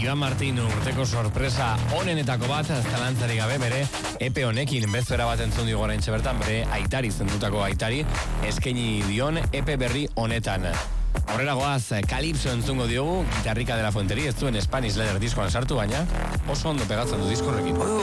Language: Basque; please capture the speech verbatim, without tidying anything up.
Joan Martin urteko sorpresa onenetako bat, zalantzari gabe bere epe honekin bezpera bat entzun dio goraintxe bertan, bere aitari zendutako aitari, eskaini dion epe berri honetan. Aurrera goaz, Calypso entzungo diogu, gitarrika de la Fuenteri, ez duen Spanish Leather diskoan sartu, baina oso ondo pegatzen du diskorrekin.